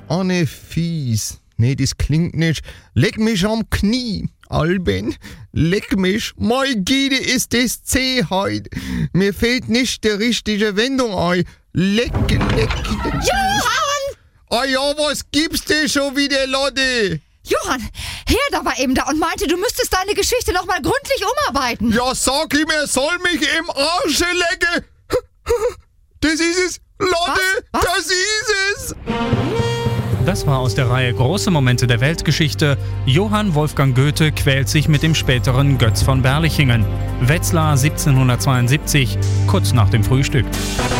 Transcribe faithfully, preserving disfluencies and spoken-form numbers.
Anne fies. Nee, das klingt nicht. Leck mich am Knie. Alben, leck mich. Mein Gide ist das zäh heut. Mir fehlt nicht die richtige Wendung ein. Leck, leck. Johann! Ah ja, was gibt's denn schon wieder, Lotte? Johann, Herder war eben da und meinte, du müsstest deine Geschichte nochmal gründlich umarbeiten. Ja, sag ihm, er soll mich im Arsch lecken. Das ist es, Lotte, Was? Was? das ist es. Das war aus der Reihe Große Momente der Weltgeschichte. Johann Wolfgang Goethe quält sich mit dem späteren Götz von Berlichingen. Wetzlar siebzehnhundertzweiundsiebzig, kurz nach dem Frühstück.